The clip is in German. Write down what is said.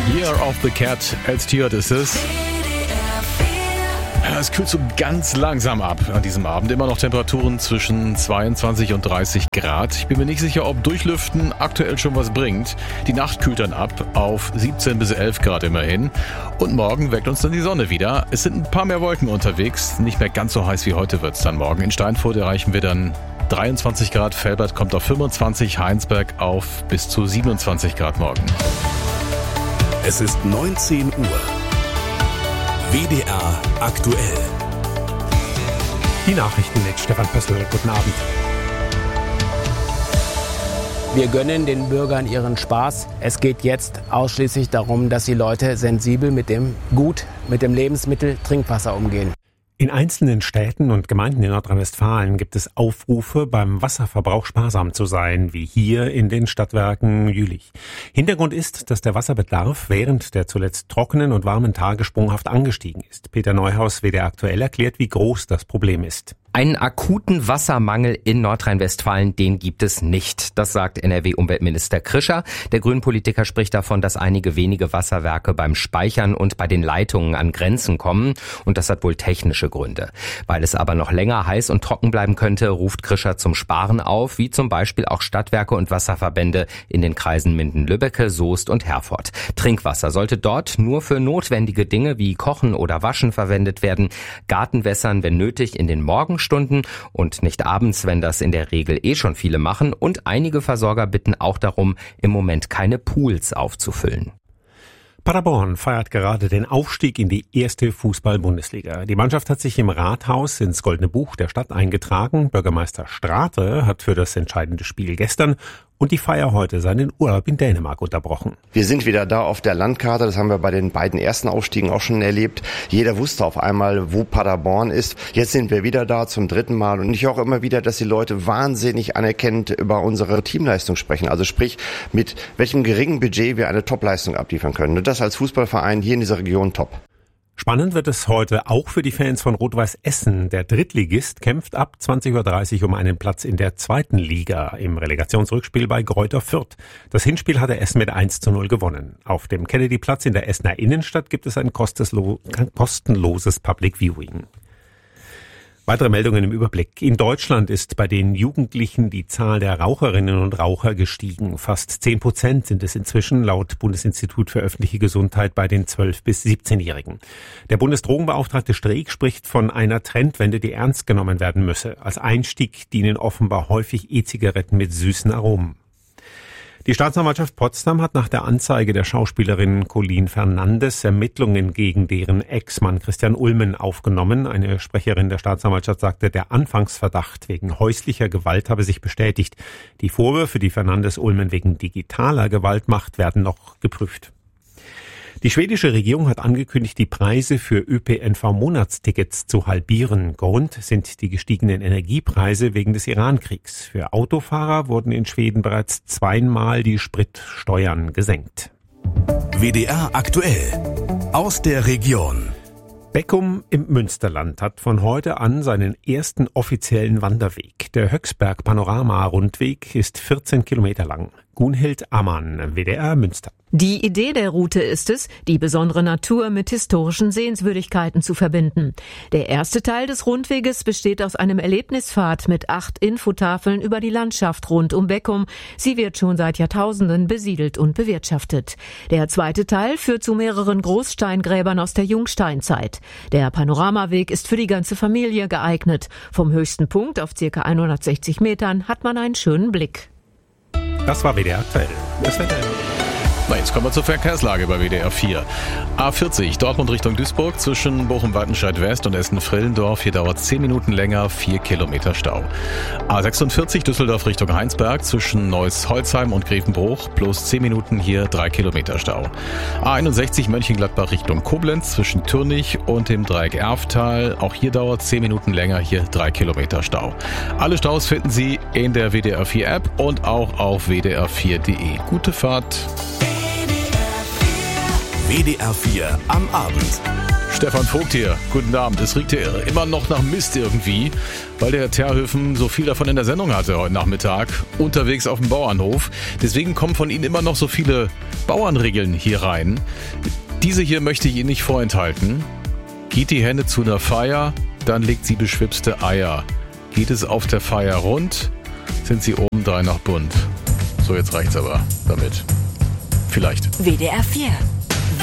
Year of the Cat, Ed Stewart ist es. Ja, es kühlt so ganz langsam ab an diesem Abend. Immer noch Temperaturen zwischen 22 und 30 Grad. Ich bin mir nicht sicher, ob Durchlüften aktuell schon was bringt. Die Nacht kühlt dann ab auf 17 bis 11 Grad immerhin. Und morgen weckt uns dann die Sonne wieder. Es sind ein paar mehr Wolken unterwegs. Nicht mehr ganz so heiß wie heute wird es dann morgen. In Steinfurt erreichen wir dann 23 Grad. Velbert kommt auf 25, Heinsberg auf bis zu 27 Grad morgen. Es ist 19 Uhr. WDR aktuell. Die Nachrichten mit Stefan Pössl. Guten Abend. Wir gönnen den Bürgern ihren Spaß. Es geht jetzt ausschließlich darum, dass die Leute sensibel mit dem Gut, mit dem Lebensmittel Trinkwasser umgehen. In einzelnen Städten und Gemeinden in Nordrhein-Westfalen gibt es Aufrufe, beim Wasserverbrauch sparsam zu sein, wie hier in den Stadtwerken Jülich. Hintergrund ist, dass der Wasserbedarf während der zuletzt trockenen und warmen Tage sprunghaft angestiegen ist. Peter Neuhaus, WDR aktuell, erklärt, wie groß das Problem ist. Einen akuten Wassermangel in Nordrhein-Westfalen, den gibt es nicht. Das sagt NRW-Umweltminister Krischer. Der Grünpolitiker spricht davon, dass einige wenige Wasserwerke beim Speichern und bei den Leitungen an Grenzen kommen. Und das hat wohl technische Gründe. Weil es aber noch länger heiß und trocken bleiben könnte, ruft Krischer zum Sparen auf, wie zum Beispiel auch Stadtwerke und Wasserverbände in den Kreisen Minden-Lübbecke, Soest und Herford. Trinkwasser sollte dort nur für notwendige Dinge wie Kochen oder Waschen verwendet werden. Gartenwässern, wenn nötig, in den Morgenstunden und nicht abends, wenn das in der Regel schon viele machen. Und einige Versorger bitten auch darum, im Moment keine Pools aufzufüllen. Paderborn feiert gerade den Aufstieg in die erste Fußball-Bundesliga. Die Mannschaft hat sich im Rathaus ins Goldene Buch der Stadt eingetragen. Bürgermeister Strate hat für das entscheidende Spiel gestern und die Feier heute seinen Urlaub in Dänemark unterbrochen. Wir sind wieder da auf der Landkarte, das haben wir bei den beiden ersten Aufstiegen auch schon erlebt. Jeder wusste auf einmal, wo Paderborn ist. Jetzt sind wir wieder da zum dritten Mal und ich auch immer wieder, dass die Leute wahnsinnig anerkennend über unsere Teamleistung sprechen. Also sprich, mit welchem geringen Budget wir eine Topleistung abliefern können. Und das als Fußballverein hier in dieser Region top. Spannend wird es heute auch für die Fans von Rot-Weiß Essen. Der Drittligist kämpft ab 20.30 Uhr um einen Platz in der zweiten Liga im Relegationsrückspiel bei Greuther Fürth. Das Hinspiel hatte Essen mit 1:0 gewonnen. Auf dem Kennedy-Platz in der Essener Innenstadt gibt es ein kostenloses Public Viewing. Weitere Meldungen im Überblick. In Deutschland ist bei den Jugendlichen die Zahl der Raucherinnen und Raucher gestiegen. Fast 10% sind es inzwischen laut Bundesinstitut für öffentliche Gesundheit bei den 12- bis 17-Jährigen. Der Bundesdrogenbeauftragte Streeck spricht von einer Trendwende, die ernst genommen werden müsse. Als Einstieg dienen offenbar häufig E-Zigaretten mit süßen Aromen. Die Staatsanwaltschaft Potsdam hat nach der Anzeige der Schauspielerin Colleen Fernandes Ermittlungen gegen deren Ex-Mann Christian Ulmen aufgenommen. Eine Sprecherin der Staatsanwaltschaft sagte, der Anfangsverdacht wegen häuslicher Gewalt habe sich bestätigt. Die Vorwürfe, die Fernandes Ulmen wegen digitaler Gewalt macht, werden noch geprüft. Die schwedische Regierung hat angekündigt, die Preise für ÖPNV-Monatstickets zu halbieren. Grund sind die gestiegenen Energiepreise wegen des Iran-Kriegs. Für Autofahrer wurden in Schweden bereits zweimal die Spritsteuern gesenkt. WDR aktuell. Aus der Region. Beckum im Münsterland hat von heute an seinen ersten offiziellen Wanderweg. Der Höchsberg-Panorama-Rundweg ist 14 Kilometer lang. Gunhild Ammann, WDR Münster. Die Idee der Route ist es, die besondere Natur mit historischen Sehenswürdigkeiten zu verbinden. Der erste Teil des Rundweges besteht aus einem Erlebnispfad mit 8 Infotafeln über die Landschaft rund um Beckum. Sie wird schon seit Jahrtausenden besiedelt und bewirtschaftet. Der zweite Teil führt zu mehreren Großsteingräbern aus der Jungsteinzeit. Der Panoramaweg ist für die ganze Familie geeignet. Vom höchsten Punkt auf ca. 160 Metern hat man einen schönen Blick. Das war WDR aktuell. Das Wetter. Na, jetzt kommen wir zur Verkehrslage bei WDR 4. A40 Dortmund Richtung Duisburg zwischen Bochum-Wattenscheid West und Essen-Frillendorf. Hier dauert 10 Minuten länger, 4 Kilometer Stau. A46 Düsseldorf Richtung Heinsberg zwischen Neuss-Holzheim und Grevenbruch plus 10 Minuten, hier 3 Kilometer Stau. A61 Mönchengladbach Richtung Koblenz zwischen Türnich und dem Dreieck Erftal. Auch hier dauert 10 Minuten länger, hier 3 Kilometer Stau. Alle Staus finden Sie in der WDR 4 App und auch auf wdr4.de. Gute Fahrt. WDR 4 am Abend. Stefan Vogt hier, guten Abend. Es riecht hier immer noch nach Mist irgendwie, weil der Herr Terhöfen so viel davon in der Sendung hatte heute Nachmittag, unterwegs auf dem Bauernhof. Deswegen kommen von Ihnen immer noch so viele Bauernregeln hier rein. Diese hier möchte ich Ihnen nicht vorenthalten. Geht die Henne zu einer Feier, dann legt sie beschwipste Eier. Geht es auf der Feier rund, sind sie obendrein noch bunt. So, jetzt reicht's aber damit. Vielleicht. WDR 4